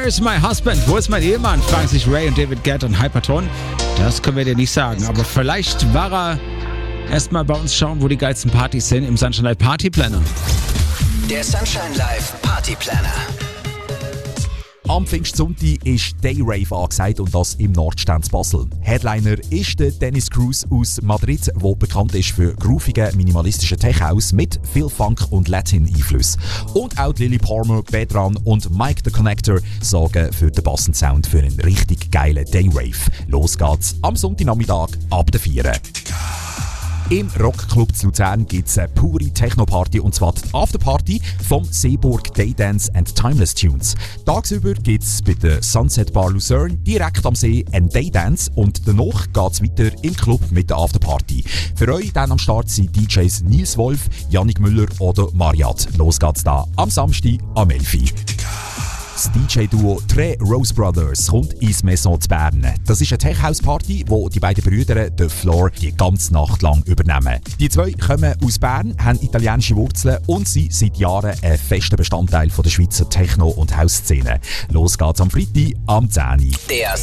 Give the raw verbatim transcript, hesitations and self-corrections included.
Where's my husband? Wo ist mein Ehemann? Fragen sich Ray und David Guetta und Hyperton. Das können wir dir nicht sagen, aber vielleicht war er erstmal bei uns schauen, wo die geilsten Partys sind im Sunshine Live Party Planner. Der Sunshine Live Party Planner. Am Pfingstsonntag ist Day Rave angesagt und das im Nordstand Basel. Headliner ist der Dennis Cruz aus Madrid, der bekannt ist für groovigen, minimalistischen Tech-House mit viel Funk- und Latin-Einfluss. Und auch Lily Palmer, Bedran und Mike the Connector sorgen für den passenden Sound für einen richtig geilen Day Rave. Los geht's am Sonntagnachmittag ab der vier. Im Rockclub zu Luzern gibt es eine pure Techno-Party, und zwar die Afterparty vom Seeburg Daydance and Timeless Tunes. Tagsüber gibt es bei der Sunset Bar Luzern direkt am See ein Daydance und danach geht es weiter im Club mit der Afterparty. Für euch dann am Start sind D Js Nils Wolf, Yannick Müller oder Mariat. Los geht's da am Samstag am elf Uhr. Das D J-Duo Tre Rose Brothers kommt ins Maison zu Bern. Das ist eine Tech-House-Party, wo die beiden Brüder den Floor die ganze Nacht lang übernehmen. Die zwei kommen aus Bern, haben italienische Wurzeln und sind seit Jahren ein fester Bestandteil von der Schweizer Techno- und House-Szene. Los geht's am Freitag am zehn Uhr. Der